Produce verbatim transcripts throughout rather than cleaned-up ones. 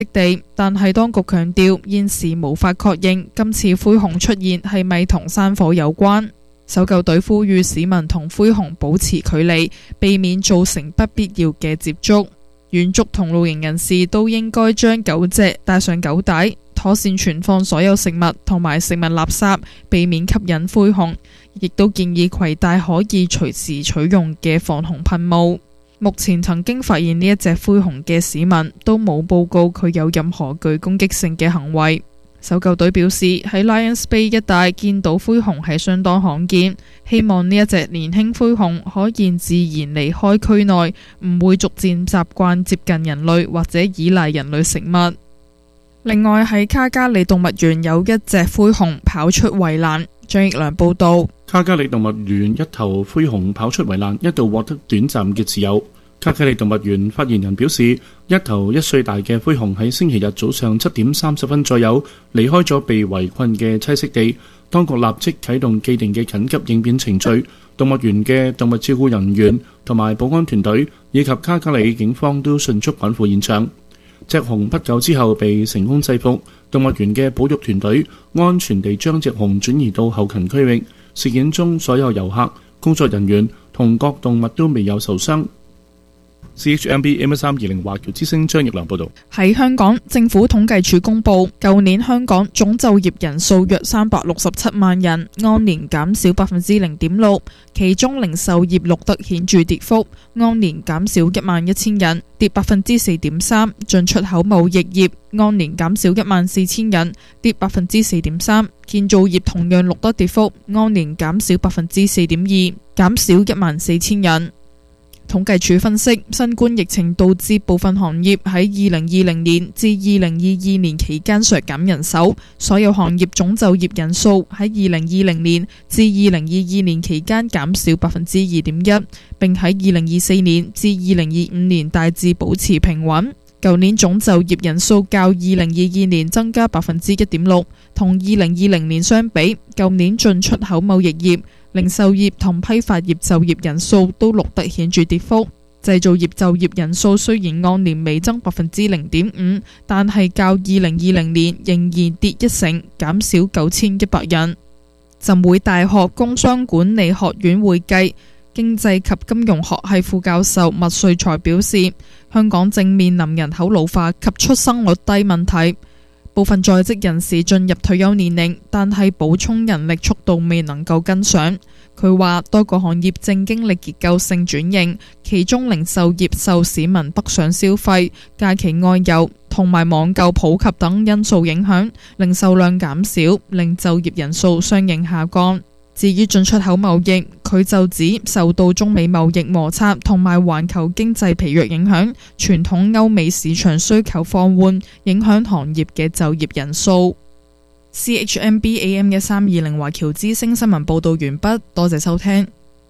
地，但係當局強調現時無法確認今次灰熊出現係咪同山火有關。搜救隊呼籲市民同灰熊保持距離，避免造成不必要嘅接觸。遠足同露營人士都應該將狗隻帶上狗帶，妥善存放所有食物同埋食物垃圾，避免吸引灰熊。亦都建議攜帶可以隨時取用嘅防熊噴霧。目前曾經發現呢一隻灰熊嘅市民都冇報告佢有任何具攻擊性嘅行為。搜救隊表示喺 Lions Bay 一帶見到灰熊係相當罕見，希望呢一隻年輕灰熊可以自然離開區內，唔會逐漸習慣接近人類或者依賴人類食物。另外喺卡加里動物園有一隻灰熊跑出圍欄。張奕良報道， 卡加里動物園一頭灰熊跑出圍欄，一度獲得短暫嘅自由。卡加里動物園發言人表示，一頭一歲大嘅灰熊喺星期日早上七點三十分左右離開咗被圍困嘅棲息地，當局立即啟動既定嘅緊急應變程序，動物園嘅動物照顧人員同埋保安團隊以及卡加里警方都迅速趕赴現場。隻熊不久之後被成功制服，動物園嘅保育團隊安全地將隻熊轉移到後勤區域。事件中所有遊客、工作人員同各動物都未有受傷。C H M B M 三二零華僑之聲張奕良報道。 喺香港，政府統計處公布，舊年香港總就業人數約三百六十七萬人，按年減少百分之零點六。其中零售業錄得顯著跌幅，按年減少一萬一千人，跌百分之四點三。進出口貿易業按年減少一萬四千人，跌百分之四點三。建造業同樣錄得跌幅，按年減少百分之四點二，減少一萬四千人。統計處分析，新冠疫情導致部分行業喺二零二零年至二零二二年期間削減人手，所有行業總就業人數喺二零二零年至二零二二年期間減少百分之二點一，並喺二零二四年至二零二五年大致保持平穩。舊年總就業人數較二零二二年增加百分之一點六，同二零二零年相比，舊年進出口貿易業、零售業同批發業就業人數都錄得顯著跌幅。製造業就業人數雖然按年微增百分之零點五，但係較二零二零年仍然跌一成，減少九千一百人。浸會大學工商管理學院會計、經濟及金融學系副教授麥瑞才表示，香港正面臨人口老化及出生率低問題。部分在職人士進入退休年齡，但係補充人力速度未能夠跟上。佢話多個行業正經歷結構性轉型，其中零售業受市民北上消費、假期外遊同埋網購普及等因素影響，零售量減少，令就業人數相應下降。至於進出口貿易，佢就指受到中美貿易摩擦同埋環球經濟疲弱影響，傳統歐美市場需求放緩，影響行業嘅就業人數。C H M B A M 一三二零華僑之聲新聞報道完畢，多謝收聽。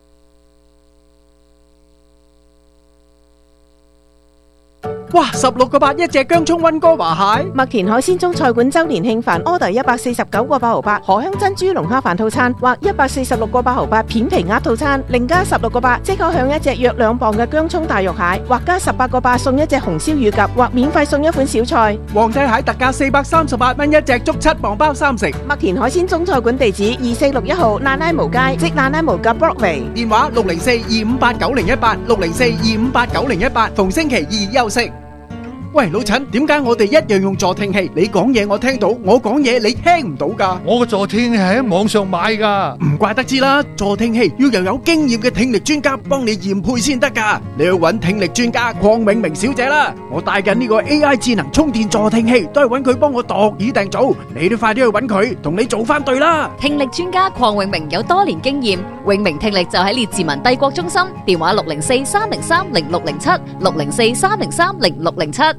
哇！十六個八一隻薑蔥溫哥華蟹， 麥田海鮮中菜館周年慶飯 order 一百四十九個八毫八，荷香珍珠龍蝦飯套餐或一百四十六個八毫八片皮鴨套餐，另加十六個八即可享一隻約兩磅嘅薑蔥大肉蟹，或加十八個八送一隻紅燒乳鴿，或免費送一款小菜。 皇帝蟹特價四百三十八蚊一隻，足七磅包三成。 麥田海鮮中菜館地址二四六一號蘭拉毛街，即蘭拉毛嘅 Broadway， 電話六零四二五八九零一八六零四二五八九零一八，逢星期二休息。喂，老陳，點解我哋一樣用助聽器？你講嘢我聽到，我講嘢你聽唔到噶？ 我個助聽器喺網上買噶， 唔怪得知啦。助聽器要由有經驗嘅聽力專家幫你驗配先得噶。你要揾聽力專家鄺永明小姐啦。我帶緊呢個 A I 智能充電助聽器，都係揾佢幫我度耳訂造。你都快啲去揾佢，同你做翻對啦。 聽力專家鄺永明有多年經驗，永明聽力就喺列治文帝國中心，電話六零四三零三零六零七六零四三零三零六零七。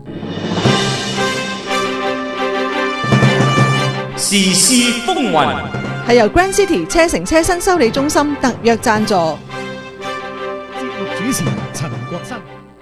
時事風雲係由 Grand City 車城車身修理中心特約贊助。 節目主持陳國新。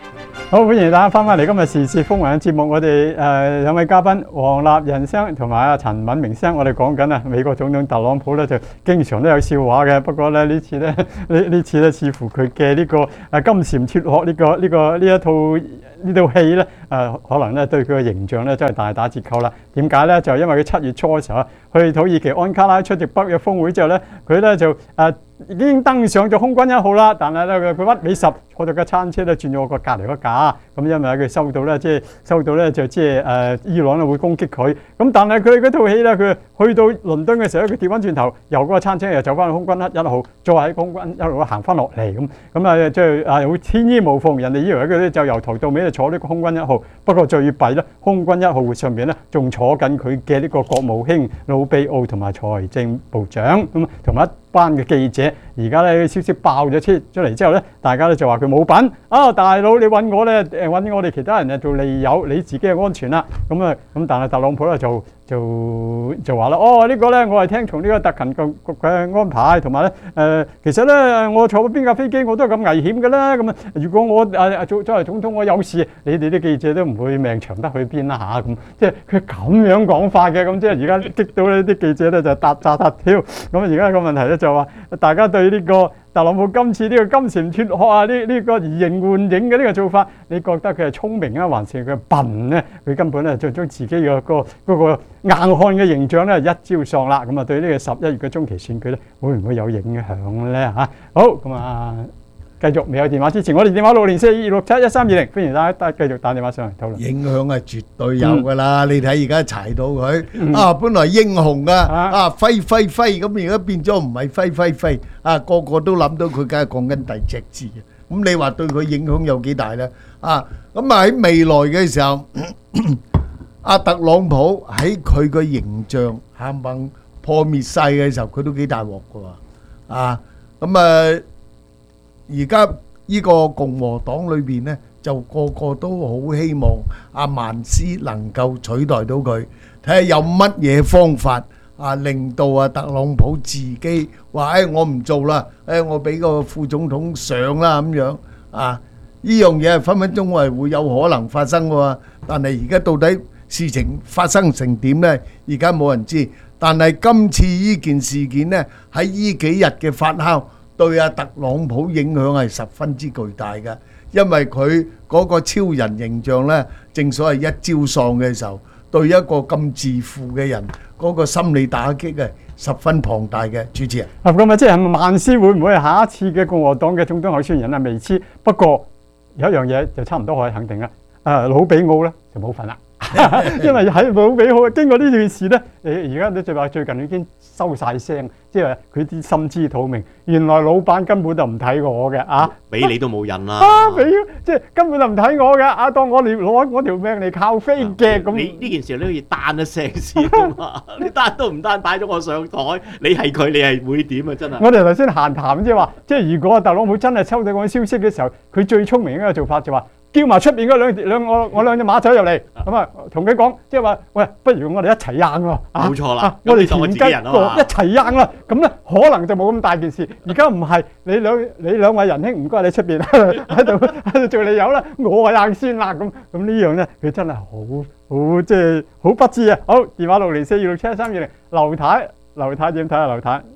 好，歡迎大家翻返嚟今日時事風雲嘅節目。我哋誒兩位嘉賓黃立仁生同埋阿陳敏明生，我哋講緊啊美國總統特朗普咧就經常都有笑話嘅，不過咧呢次咧呢呢次咧似乎佢嘅呢個誒金蟬脫殼呢個呢個呢一套呢套戲咧誒可能咧對佢嘅形象咧真係大打折扣啦。點解咧？就因為佢七月初嘅時候去土耳其安卡拉出席北約峰會之後咧，佢咧就誒。呃已經登上咗空軍一號啦，但係咧佢屈尾十坐咗架餐車咧轉咗個隔離嗰架，咁因為佢收到咧即係收到咧就即係誒伊朗咧會攻擊佢，咁但係佢嗰套戲咧佢去到倫敦嘅時候佢調翻轉頭由嗰個餐車又走翻去空軍一號，再喺空軍一路行翻落嚟咁，咁啊即係啊好天衣無縫，人哋以為佢咧就由頭到尾就坐呢個空軍一號，不過最弊咧空軍一號上邊咧仲坐緊佢嘅呢個國務卿魯比奧同埋財政部長咁，同埋一班嘅記者。而家咧消息爆咗出出嚟之後咧，大家咧就話佢冇品啊！大佬你揾我咧誒揾我哋其他人誒做利誘，你自己嘅安全啦。咁啊咁，但係特朗普咧就就就話啦，哦呢個咧我係聽從呢個特勤局局嘅安排，同埋咧誒其實咧我坐邊架飛機我都係咁危險嘅啦。咁啊如果我誒做作為總統我有事，你哋啲記者都唔會命長得去邊啦嚇咁。即係佢咁樣講法嘅，咁即係而家激到呢啲記者咧就嗒嗒嗒跳。咁而家個問題咧就話大家對呢個特朗普今次呢個金蟬脫殼啊，呢呢個移形換影嘅呢個做法，你覺得佢係聰明啊，還是佢笨咧？佢根本咧就將自己嘅個嗰個硬漢嘅形象咧一朝喪啦。咁啊，對呢個十一月嘅中期選舉咧，會唔會有影響咧？嚇，好咁啊！繼續未有電話之前，我哋電話六零四二六七一三二零，歡迎大家繼續打電話上嚟討論。 影響係絕對有㗎啦！你睇而家柴到佢啊，本來英雄啊，啊揮揮揮咁，而家變咗唔係揮揮揮啊，個個都諗到佢，梗係講緊第隻字嘅。咁你話對佢影響有幾大咧？啊，咁啊喺未來嘅時候，阿特朗普喺佢個形象冚唪破滅曬嘅時候，佢都幾大鑊㗎喎！啊，咁啊〜而家呢個共和黨裏邊呢，就個個都好希望阿曼斯能夠取代到佢，睇下有乜嘢方法啊，令到阿特朗普自己話：誒我唔做啦，誒我俾個副總統上啦咁樣啊！呢樣嘢係分分鐘係會有可能發生嘅喎，但係而家到底事情發生成點呢？而家冇人知。但係今次呢件事件呢，喺呢幾日嘅發酵，對阿特朗普影響係十分之巨大嘅，因為佢嗰個超人形象呢，正所謂一朝喪嘅時候，對一個咁自負嘅人，嗰個心理打擊係十分龐大嘅。主持人， 啊咁啊，即係曼斯會唔會係下一次嘅共和黨嘅總統候選人啊？未知，不過有一樣嘢就差唔多可以肯定啦，誒魯比奧咧就冇份啦。因為喺魯比奧經過呢件事咧，誒而家你就話最近已經收晒聲，即係佢啲心知肚明，原來老闆根本就唔睇我嘅啊！ 俾你都冇癮啦！ 啊，俾即係根本就唔睇我嘅啊！當我哋攞我條命嚟靠飛嘅咁。 你呢件事你都要單一聲先啊嘛！你單都唔單擺咗我上台，你係佢，你係會點啊？真係！ 我哋頭先閒談即係話，即係如果特朗普真係收到嗰啲消息嘅時候，佢最聰明嘅一個做法就話。叫埋出邊嗰兩兩我我兩隻馬仔入嚟，咁啊同佢講，即係話喂，不如我哋一齊贏喎， 冇錯啦， 我哋田雞個一齊贏啦，咁咧可能就冇咁大件事。而家唔係你兩你兩位仁兄，唔該你出邊喺度喺度做利友啦，我係贏先啦，咁咁呢樣咧，佢真係好好即係好不智啊！好，電話六零四二六七三二零，劉太，劉太點睇啊？劉太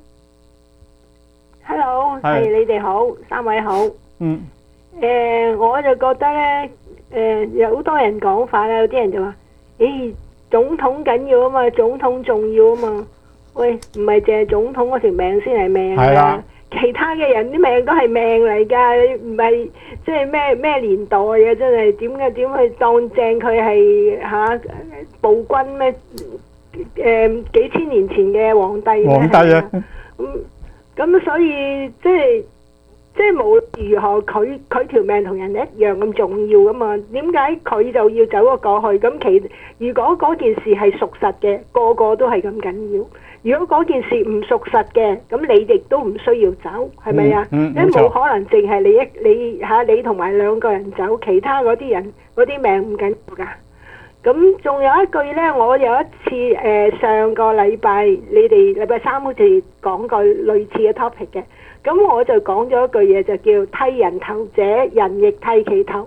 ，Hello， 係你哋好，三位好， 嗯。 誒、呃，我就覺得咧，誒、呃，有好多人講法啦，有啲人就話，咦，總統緊要啊嘛，總統重要啊嘛，喂，唔係淨係總統嗰條命先係命啊，其他嘅人啲命都係命嚟㗎，唔係即係咩咩年代啊，真係點解點去當正佢係嚇暴君咩？誒、呃、幾千年前嘅皇帝皇帝啊， 咁咁、嗯、所以即係。即係無論如何，佢佢條命同人一樣咁重要噶嘛？點解佢就要走咗過去？咁其如果嗰件事係屬實嘅，個個都係咁緊要。如果嗰件事唔屬實嘅，咁你哋都唔需要走，係咪啊？你冇可能淨係你一你嚇你同埋兩個人走，其他嗰啲人嗰啲命唔緊要㗎。咁仲有一句呢，我有一次誒、呃、上個禮拜你哋禮拜三好似講過類似嘅 topic 嘅。咁我就講咗一句嘢，就叫剃人頭者，人亦剃其頭。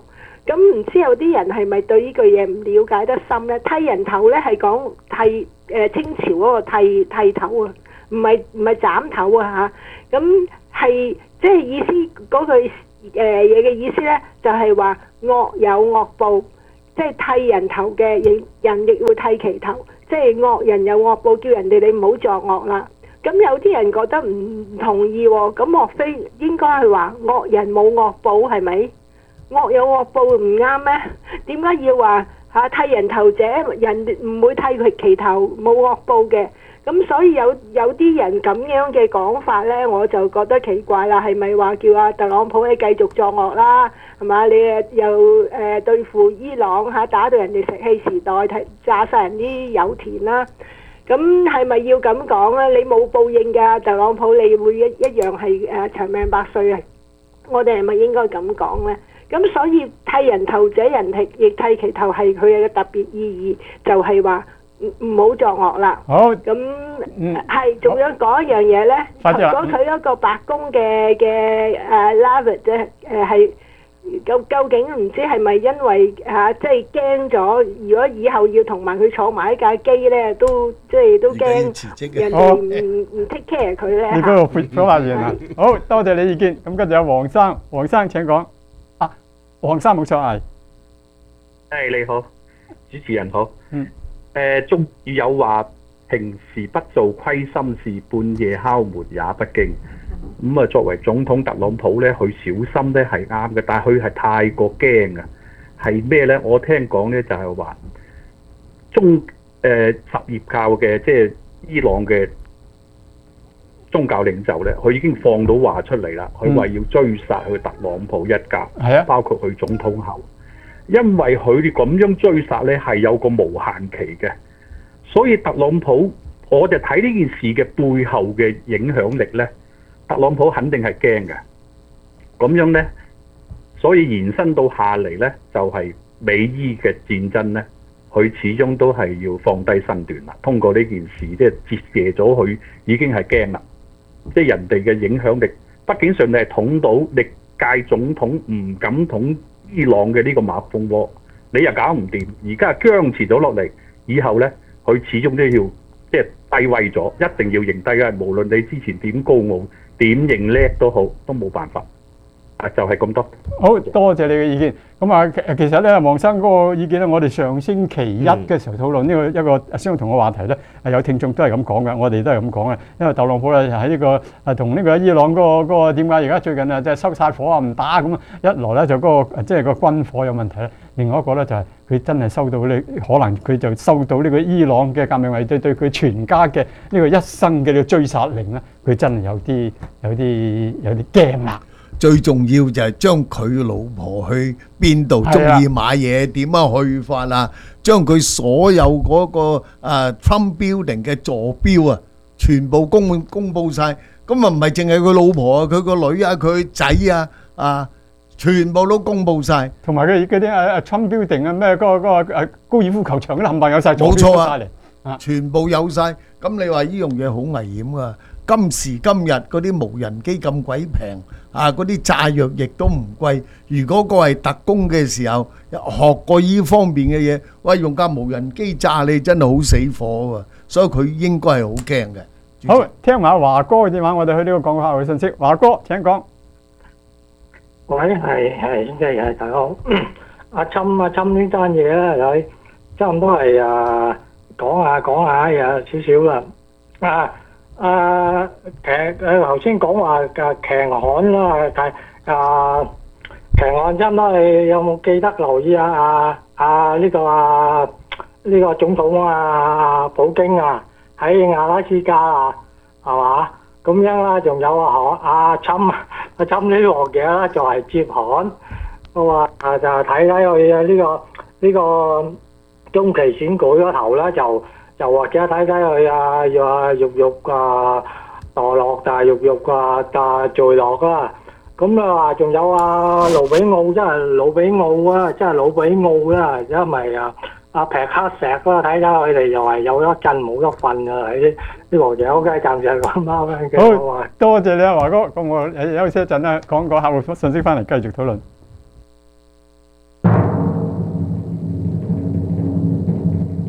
咁唔知有啲人係咪對呢句嘢唔了解得深咧？剃人頭咧係講剃誒清朝嗰個剃剃頭啊，唔係唔係斬頭啊嚇。咁係即係意思嗰句誒嘢嘅意思咧，就係話惡有惡報，即係剃人頭嘅人人亦會剃其頭，即係惡人有惡報，叫人哋你唔好作惡啦。咁有啲人覺得唔同意喎，咁莫非應該係話惡人冇惡報係咪？惡有惡報唔啱咩？點解要話嚇剃人頭者人唔會剃佢其頭冇惡報嘅？咁所以有有啲人咁樣嘅講法呢，我就覺得奇怪啦。係咪話叫阿特朗普你繼續作惡啦？係嘛？你誒又誒、呃、對付伊朗嚇，打到人哋石器時代，睇炸晒人啲油田啦。咁係咪要咁講咧？你冇報應㗎，特朗普你會一一樣係誒、呃、長命百歲啊！我哋係咪應該咁講呢？咁所以剃人頭者人剃亦剃其頭係佢嘅特別意義，就係話唔唔好作惡啦。 好， 咁係仲要講一樣嘢咧。如果佢一個白宮嘅嘅誒 Lavet 啫誒係究究竟唔知係咪因為嚇即係驚咗？如果以後要同埋佢坐埋一架機咧，都即係都驚人哋唔唔 take care 佢咧。 你嗰個説法完啦。好多謝你意見。咁跟住有黃生，黃生請講。啊，黃生冇錯係。 誒你好，主持人好。嗯。誒中語有話，平時不做虧心事，半夜敲門也不驚。咁啊，作為總統特朗普咧，佢小心咧係啱嘅，但係佢係太過驚啊！係咩咧？我聽講咧就係話中誒什葉教嘅，即係伊朗嘅宗教領袖咧，佢已經放到話出嚟啦。佢話要追殺佢特朗普一家， 係啊， 包括佢總統後，因為佢哋咁樣追殺咧係有個無限期嘅，所以特朗普我就睇呢件事嘅背後嘅影響力咧。特朗普肯定係驚嘅，咁樣呢，所以延伸到下嚟呢，就係、是、美伊嘅戰爭呢，佢始終都係要放低身段啦。通過呢件事，即係折射咗佢已經係驚啦，即係人哋嘅影響力。畢竟上你係捅到歷屆總統唔敢捅伊朗嘅呢個馬蜂窩，你又搞唔掂，而家僵持咗落嚟，以後呢，佢始終都要即係低位咗，一定要認低嘅。無論你之前點高傲。點認叻都好，都冇辦法。啊，就係、是、咁多。 好多謝你嘅意見。咁啊，其實咧，黃生嗰個意見咧，我哋上星期一嘅時候討論呢個一個相同嘅話題咧，係有聽眾都係咁講嘅，我哋都係咁講嘅。因為特朗普咧喺呢個啊同呢個伊朗嗰、那個嗰、那個點解而家最近啊即係收晒火啊唔打咁啊，一來咧就嗰、那個即係、就是、個軍火有問題咧，另外一個咧就係、是、佢真係收到呢，可能佢就收到呢個伊朗嘅革命衛隊對佢全家嘅呢個一生嘅呢個追殺令咧，佢真係有啲有啲有啲驚啦。 最重要就係將佢老婆去邊度中意買嘢點樣去法啊，將佢所有嗰個啊 Trump Building 嘅座標啊，全部公公佈曬。咁啊唔係淨係佢老婆啊，佢個女啊，佢仔啊，啊全部都公佈曬。 同埋佢嗰啲誒 Trump Building 啊，咩嗰個嗰個誒高爾夫球場嗰啲冚唪唥有曬座標出曬嚟， 全部有曬。咁你話呢樣嘢好危險啊！今時今日嗰啲無人機咁鬼平啊，嗰啲炸藥亦都唔貴。如果個係特工嘅時候學過呢方面嘅嘢，喂，用架無人機炸你真係好死火喎。所以佢應該係好驚嘅。 好，聽埋華哥嘅電話，我哋去呢個廣告客戶信息。華哥請講。 喂，係係即係大家好。阿侵阿侵呢單嘢咧，佢差唔多係啊講下講下有少少啦。啊啊，其實誒頭先講話嘅強悍啦，但係啊強悍真啦，你有冇記得留意啊啊啊呢個啊呢個總統啊普京啊喺阿拉斯加啊係嘛？咁樣啦，仲有啊阿侵阿侵呢鑊嘢啦，就係接韓。我話啊就睇睇佢啊呢個呢個中期選舉嗰頭啦就。又或者睇睇佢啊，又啊肉肉啊墮落，但係肉肉啊但係墜落啦。咁啊話仲有啊盧比奧，真係盧比奧啊，真係盧比奧啦，因為啊阿劈黑石啦，睇睇佢哋又係有一陣冇一瞓啊！喺呢個嘢，好嘅，暫時係咁啦。 好，多謝你啊，華哥。咁我休息一陣啦，講個客戶信息翻嚟，繼續討論。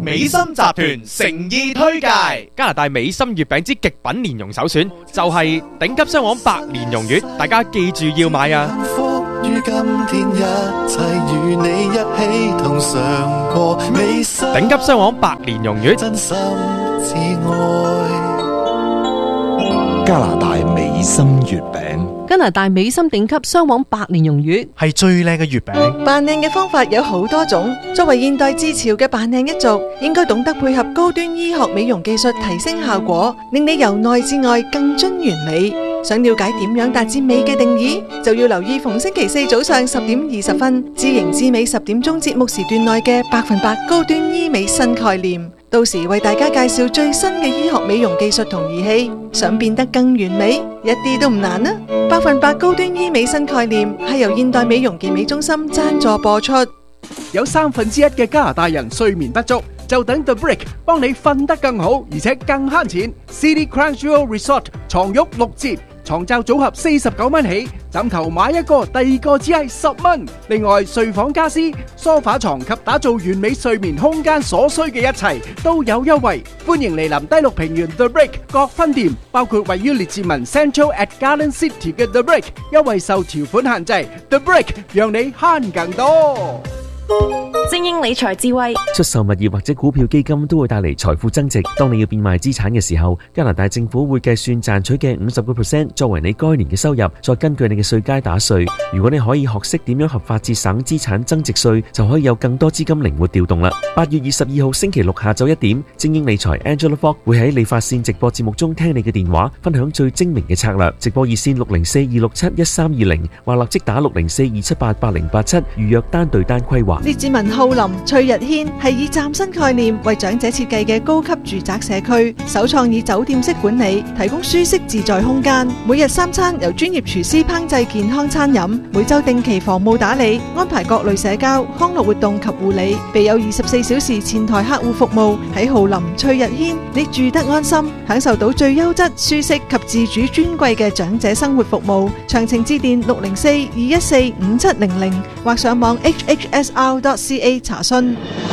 美心集團誠意推介加拿大美心月餅之極品蓮蓉首選，就係頂級雙黃白蓮蓉月，大家記住要買啊！ 於今天一切與你一起同嘗過美心， 頂級雙黃白蓮蓉月， 真心至愛。加拿大美心月餅， 加拿大美心頂級雙黃白蓮蓉月係最靚嘅月餅。 扮靚嘅方法有好多種，作為現代自潮嘅扮靚一族，應該懂得配合高端醫學美容技術提升效果，令你由內至外更臻完美。想了解點樣達至美嘅定義，就要留意逢星期四早上十點二十分，知型知美十點鐘節目時段內嘅百分百高端醫美新概念。到時為大家介紹最新嘅醫學美容技術同儀器，想變得更完美，一啲都唔難啊！百分百高端醫美新概念係由現代美容健美中心贊助播出。 有三分之一嘅加拿大人睡眠不足，就等 The Break 幫你瞓得更好，而且更慳錢。City Crown Jewel Resort 床褥六折，床罩組合四十九蚊起，枕頭買一個，第二個只係十蚊。另外，睡房家私、梳化床及打造完美睡眠空間所需嘅一切都有優惠。歡迎嚟臨低綠平原 The Break 各分店，包括位於列治文 Central at Garden City 嘅 The Break， 優惠受條款限制。The Break 讓你慳更多。 精英理財智慧， 出售物業或者股票基金都會帶嚟財富增值。當你要變賣資產嘅時候，加拿大政府會計算賺取嘅五十個 percent 作為你該年嘅收入，再根據你嘅稅階打稅。如果你可以學識點樣合法節省資產增值稅，就可以有更多資金靈活調動啦。八月二十二號星期六下晝一點，精英理財 Angela Fogg 會喺理髮線直播節目中聽你嘅電話，分享最精明嘅策略。直播熱線六零四二六七一三二零，或立即打六零四二七八八零八七預約單對單規劃。 列治文浩林翠日軒係以嶄新概念為長者設計嘅高級住宅社區，首創以酒店式管理，提供舒適自在空間。每日三餐由專業廚師烹製健康餐飲，每週定期房務打理，安排各類社交、康樂活動及護理，備有二十四小時前台客戶服務。喺浩林翠日軒，你住得安心，享受到最優質、舒適及自主尊貴嘅長者生活服務。詳情致電六零四二一四五七零零或上網 h h s r dot c a 查詢。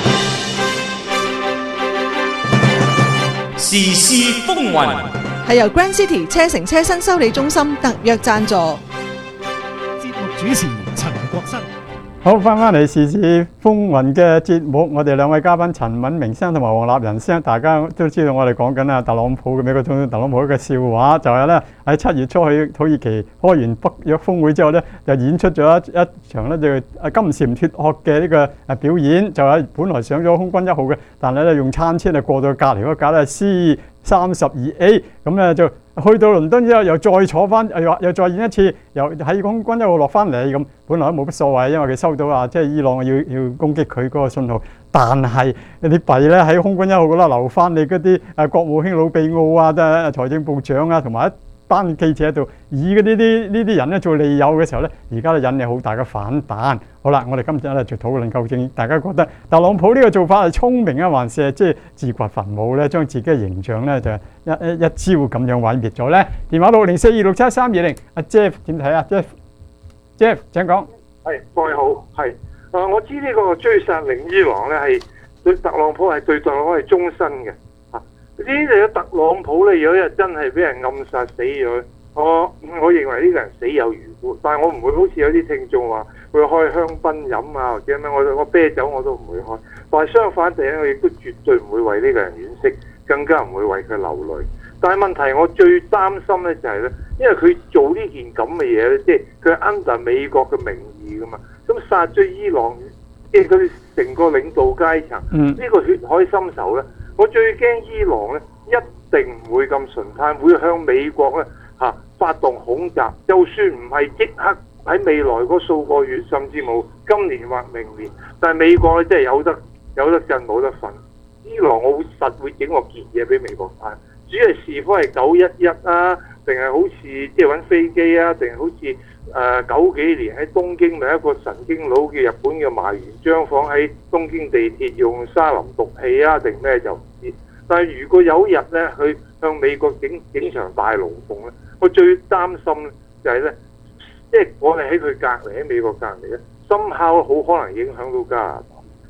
時事風雲係由 Grand City 車城車新修理中心特約贊助。 節目主持陳國新。 好，翻返嚟時事風雲嘅節目，我哋兩位嘉賓陳敏明先生同埋黃立仁先生，大家都知道我哋講緊啊特朗普嘅美國總統特朗普嘅笑話，就係咧喺七月初去土耳其開完北約峰會之後咧，就演出咗一一場咧就啊金蟬脫殼嘅呢個啊表演，就係本來上咗空軍一號嘅，但係咧用餐車啊過到隔離嗰架咧 C 三十二 A， 咁咧就去到倫敦之後又再坐翻，又又再演一次，又喺空軍一號落翻嚟咁，本來都冇乜所謂，因為佢收到啊即係伊朗要要攻擊佢嗰個信號，但係啲弊咧喺空軍一號嗰度留翻你嗰啲啊國務卿魯比奧啊、啊財政部長啊同埋一班記者喺度，以嗰啲啲呢啲人咧做利誘嘅時候咧，而家咧引起好大嘅反彈。好啦，我哋今日咧就討論究竟大家覺得特朗普呢個做法係聰明啊，還是係即係自掘墳墓咧，將自己嘅形象咧就一一一招咁樣毀滅咗咧？電話六零四二六七三二零，阿 Jeff 點睇啊 ？Jeff，Jeff 請講。 係，各位好，係啊，我知呢個追殺令伊朗咧係對特朗普係對特朗普係終身嘅。呢啲特朗普咧，有一日真係俾人暗殺死咗，我我認為呢個人死有餘辜，但係我唔會好似有啲聽眾話會開香檳飲啊，或者咩，我我啤酒我都唔會開。但係相反地咧，我亦都絕對唔會為呢個人惋惜，更加唔會為佢流淚。但係問題我最擔心咧就係咧，因為佢做呢件咁嘅嘢咧，即係佢係 under 美國嘅名義噶嘛，咁殺咗伊朗，即係佢成個領導階層，呢、嗯、個血海深仇咧。我最驚伊朗咧一定唔會咁純嘆，會向美國咧嚇、啊、發動恐襲。就算唔係即刻喺未來嗰數個月，甚至冇今年或明年，但係美國咧真係有得有得震冇得瞓。伊朗我會實會整個件嘢俾美國睇，至於係是否係九一一啊，定係好似即係揾飛機啊，定係好似誒、呃、九幾年喺東京咪一個神經佬叫日本嘅麻原彰晃喺東京地鐵用沙林毒氣啊，定咩就唔知。但係如果有一日咧，去向美國整整場大龍鳳咧，我最擔心咧就係咧，即係我哋喺佢隔離喺美國隔離咧，深刻好可能影響到加拿大。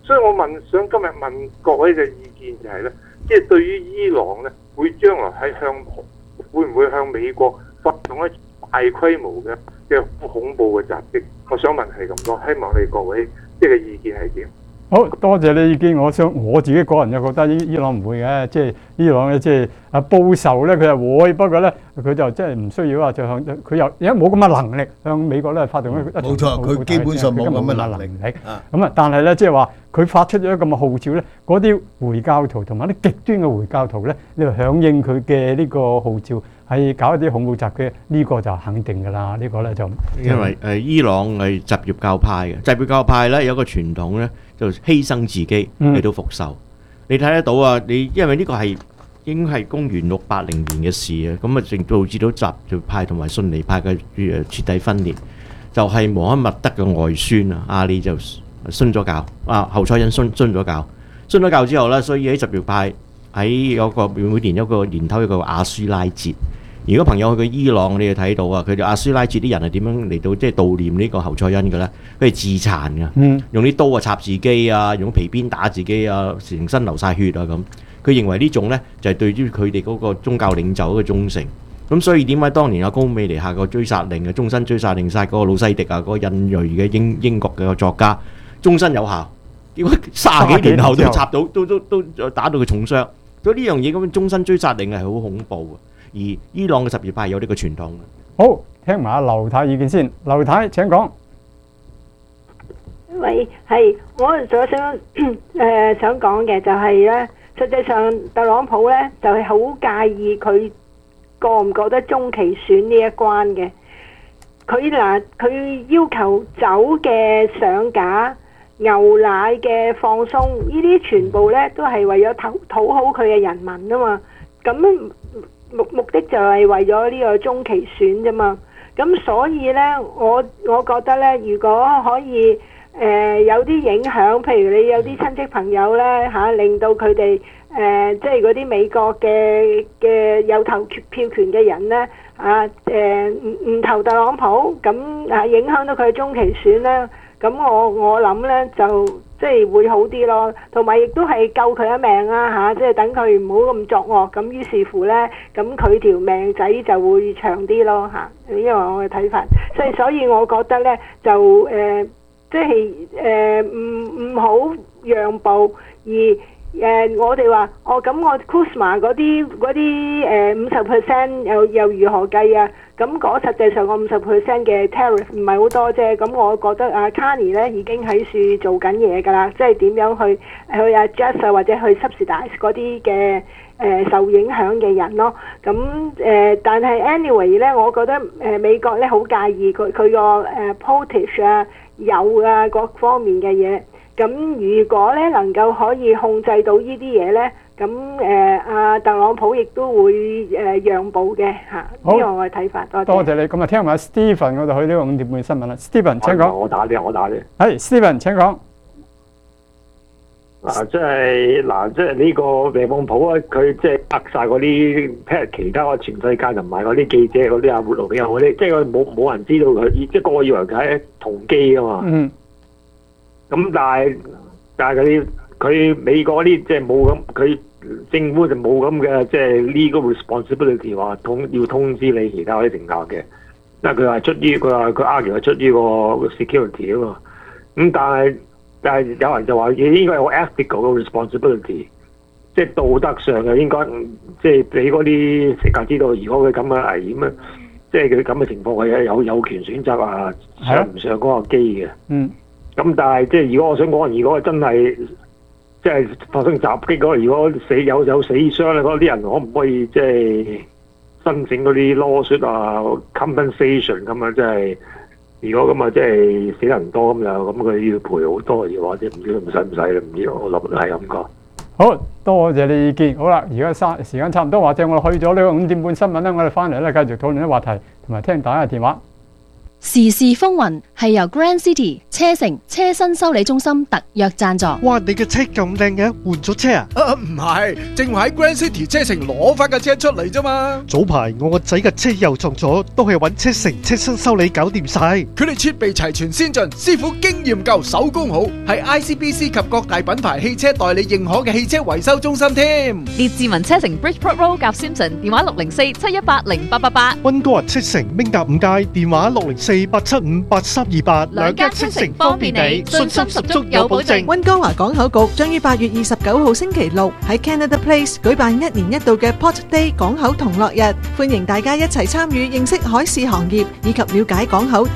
所以我問想今日問各位嘅意見就係咧，即係對於伊朗咧，會將來喺向會唔會向美國發動一大規模嘅嘅恐怖嘅襲擊？我想問係咁多，希望你各位即係意見係點？ 好多謝你意見，我想我自己個人就覺得伊伊朗唔會嘅，即係伊朗咧，即係啊報仇咧，佢係會，不過咧佢就即係唔需要話就向佢又而家冇咁嘅能力向美國咧發動一一冇錯，佢基本上冇咁嘅能力。 咁啊，但係咧即係話佢發出咗一個咁嘅號召咧，嗰啲回教徒同埋啲極端嘅回教徒咧，你就響應佢嘅呢個號召，係搞一啲恐怖襲擊，呢個就肯定㗎啦。呢個咧就因為誒伊朗係什葉教派嘅，什葉教派咧有個傳統咧，就犧牲自己嚟到復仇。你睇得到啊！你因為呢個係應該係公元六八零年嘅事啊，咁啊，正導致到什葉派同埋遜尼派嘅誒徹底分裂。就係穆罕默德嘅外孫啊，阿里就殉咗教，啊侯賽因殉殉咗教，殉咗教之後咧，所以喺什葉派喺有個每年有個年頭有個阿舒拉節。如果朋友去過伊朗，你就睇到啊，佢哋阿舒拉節啲人係點樣嚟到即係悼念呢個侯賽因嘅咧？佢係自殘嘅， 嗯、 用啲刀啊插自己啊，用皮鞭打自己啊，成身流晒血啊咁。佢認為呢種咧就係、是、對於佢哋嗰個宗教領袖嘅忠誠。咁所以點解當年阿高美尼下個追殺令嘅終身追殺令殺嗰個魯西迪啊，嗰、那個印裔嘅英英國嘅作家，終身有效。點解卅幾年後都插到，都都都打到佢重傷？所以呢樣嘢咁終身追殺令係好恐怖嘅。而伊朗嘅什葉派有呢個傳統。 好，聽埋阿劉太意見先。劉太請講。 喂，係我所想誒、呃、想講嘅就係咧，實際上特朗普咧就係、是、好介意佢過唔過得中期選呢一關嘅。佢嗱佢要求酒嘅上架、牛奶嘅放鬆，呢啲全部咧都係為咗討討好佢嘅人民啊嘛。咁目目的就係為咗呢個中期選啫嘛。咁所以咧，我我覺得咧，如果可以誒、呃、有啲影響，譬如你有啲親戚朋友咧嚇、啊，令到佢哋誒即係嗰啲美國嘅嘅有投票權嘅人咧啊誒唔唔投特朗普，咁啊影響到佢嘅中期選咧，咁我我諗咧就即係會好啲咯，同埋亦都係救佢一命啊嚇！即係等佢唔好咁作惡，咁於是乎咧，咁佢條命仔就會長啲咯嚇。呢個係我嘅睇法，所以所以我覺得咧就誒、呃，即係誒唔唔好讓步，而誒、呃、我哋話哦咁我 Kuzma 嗰啲嗰啲誒五十 percent 又又如何計啊？咁嗰實際上我五十 percent 嘅 tariff 唔係好多啫，咁我覺得啊 Carney 咧已經喺處做緊嘢㗎啦，即係點樣去去 adjust 或者去 subsidize 嗰啲嘅誒受影響嘅人咯。咁誒、呃，但係 anyway 咧，我覺得誒、呃、美國咧好介意佢佢個誒 potash 啊、油啊各方面嘅嘢。咁如果咧能夠可以控制到呢啲嘢咧，咁誒阿特朗普亦都會誒、呃、讓步嘅嚇。呢個我嘅睇法。多謝。 多謝你。咁啊，聽埋 Stephen， 我就去呢個五點半新聞啦。Stephen 請講。 我打啲，我打啲。 係 Stephen 請講。 嗱，即係嗱，即係呢個特朗普啊，佢即係呃晒嗰啲，譬如其他嗰全世界同埋嗰啲記者嗰啲啊，活路比較嗰啲，即係佢冇冇人知道佢，即係個個以為佢係同機啊嘛。嗯。咁但係但係佢佢美國啲即係冇咁，佢政府就冇咁嘅即係 legal responsibility 話通要通知你其他嗰啲乘客嘅，因為佢話出於佢話佢 argue 係出於個 security 啊嘛。咁但係但係有人就話應該有 ethical 嘅 responsibility， 即係道德上嘅應該即係俾嗰啲乘客知道，如果佢咁嘅危險啊，即係佢咁嘅情況係有有權選擇啊上唔上嗰個機嘅。嗯。咁但係即係如果我想講，如果真係即係發生襲擊嗰，如果死有有死傷咧，嗰啲人可唔可以即係申請嗰啲 lawsuit 啊 compensation 咁啊？即係如果咁啊，即係死人多咁就咁佢要賠好多嘅話，即係唔知唔使唔使啦，唔知我諗係咁講。 好多謝你意見。好啦，而家三時間差唔多，或者我哋去咗呢個五點半新聞咧，我哋翻嚟咧繼續討論啲話題，同埋聽大家嘅電話。 時事風雲係由 Grand City 車城車身修理中心特約贊助。 哇！你嘅車咁靚嘅，換咗車啊？ 啊，唔係，正話喺 Grand City 車城攞翻架車出嚟啫嘛。 早排我個仔嘅車又撞咗，都係揾車城車身修理搞掂晒。 佢哋設備齊全先進，師傅經驗夠，手工好，係 I C B C 及各大品牌汽車代理認可嘅汽車維修中心添。 列治文車城 Bridgeport Road 夾 Simpson， 電話六零四七一八零八八八。 溫哥華車城明達五街，電話六零四八七五八三二八。 兩間車城方便你，信心十足有保證。 溫哥華港口局將於八月二十九號星期六喺 Canada Place 舉辦一年一度嘅 Port Day 港口同樂日，歡迎大家一齊參與，認識海事行業以及了解港口